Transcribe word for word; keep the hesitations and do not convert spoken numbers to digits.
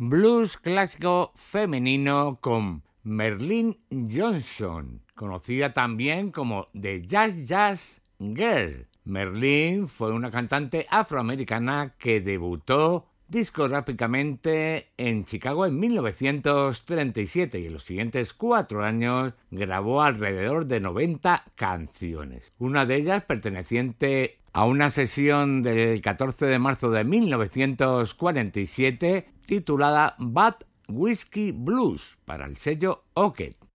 blues clásico femenino con Merlin Johnson, conocida también como The Jazz Jazz Girl. Merlin fue una cantante afroamericana que debutó discográficamente en Chicago en mil novecientos treinta y siete y en los siguientes cuatro años grabó alrededor de noventa canciones. Una de ellas perteneciente a una sesión del catorce de marzo de mil novecientos cuarenta y siete titulada Bad Whiskey Blues para el sello Okeh.